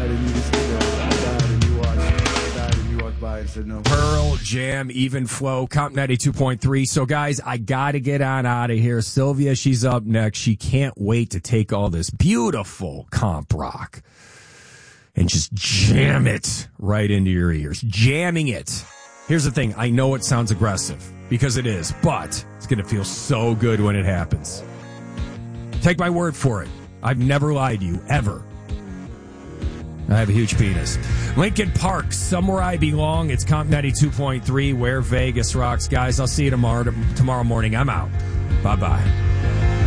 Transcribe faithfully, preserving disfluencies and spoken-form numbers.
died and you just, you know, I died and you watched, I died and you walked by and said no. Pearl Jam, Even Flow, Comp ninety-two point three. So, guys, I got to get on out of here. Sylvia, she's up next. She can't wait to take all this beautiful comp rock and just jam it right into your ears. Jamming it. Here's the thing. I know it sounds aggressive because it is, but it's going to feel so good when it happens. Take my word for it. I've never lied to you, ever. I have a huge penis. Lincoln Park, Somewhere I Belong. It's Comp ninety-two point three, where Vegas rocks. Guys, I'll see you tomorrow, tomorrow morning. I'm out. Bye-bye.